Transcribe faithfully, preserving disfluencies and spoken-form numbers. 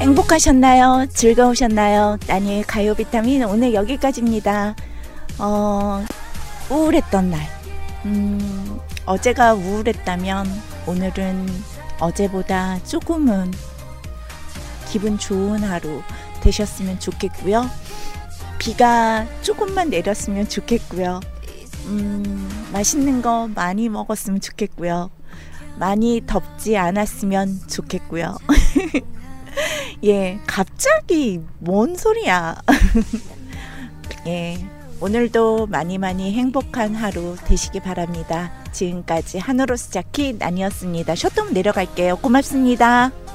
행복하셨나요? 즐거우셨나요? 나니의 가요 비타민 오늘 여기까지입니다. 어, 우울했던 날. 음, 어제가 우울했다면 오늘은 어제보다 조금은 기분 좋은 하루 되셨으면 좋겠고요. 비가 조금만 내렸으면 좋겠고요. 음, 맛있는 거 많이 먹었으면 좋겠고요. 많이 덥지 않았으면 좋겠고요. 예, 갑자기 뭔 소리야. 예, 오늘도 많이 많이 행복한 하루 되시기 바랍니다. 지금까지 한우로스 자키 난이었습니다. 쇼통 내려갈게요. 고맙습니다.